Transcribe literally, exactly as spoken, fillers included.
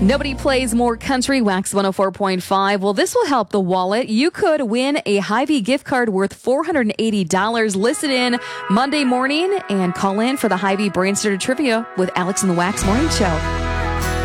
Nobody plays more country. Wax one oh four point five. Well, this will help the wallet. You could win a Hy-Vee gift card worth four hundred eighty dollars. Listen in Monday morning and call in for the Hy-Vee Brain Starter Trivia with Alex and the Wax Morning Show.